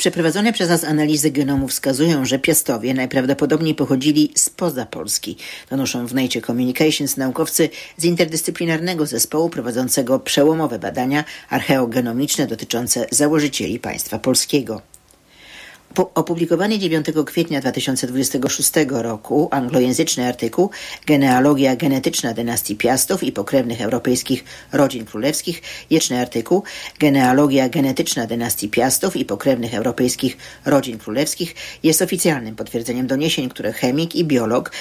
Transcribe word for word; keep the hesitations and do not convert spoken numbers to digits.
Przeprowadzone przez nas analizy genomu wskazują, że Piastowie najprawdopodobniej pochodzili spoza Polski. Donoszą w Nature Communications naukowcy z interdyscyplinarnego zespołu prowadzącego przełomowe badania archeogenomiczne dotyczące założycieli państwa polskiego. Opublikowany dziewiątego kwietnia dwa tysiące dwudziestego szóstego roku anglojęzyczny artykuł Genealogia genetyczna dynastii Piastów i pokrewnych europejskich rodzin królewskich, jęczny artykuł Genealogia genetyczna dynastii Piastów i pokrewnych europejskich rodzin królewskich jest oficjalnym potwierdzeniem doniesień, które chemik i biolog